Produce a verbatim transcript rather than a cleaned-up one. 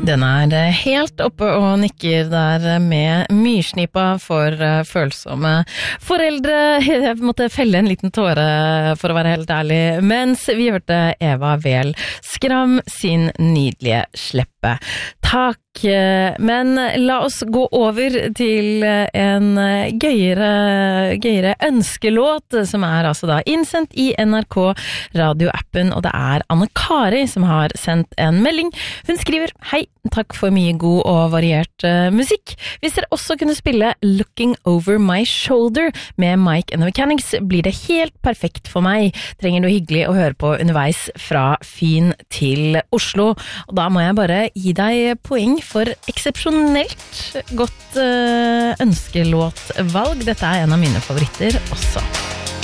Den er helt oppe og nikker der med myrsnipa for følsomme foreldre. Jeg måtte felle en liten tåre for å være helt ærlig, mens vi hørte Eva Vel Skram sin nydelige sleppe. Takk, men la oss gå over til en gøyere, gøyere ønskelåt som er altså da innsendt i N R K radioappen, og det er Anne Kari som har sendt en melding. Hun skriver: Hei, takk for mye god og variert uh, musikk. Hvis dere også kunne spille Looking Over My Shoulder med Mike and the Mechanics, blir det helt perfekt for meg. Trenger noe hyggelig å høre på underveis fra Fyn til Oslo. Og da må jeg bare gi deg poeng for eksepsjonelt godt uh, ønskelåtvalg. Dette er en av mine favoritter også.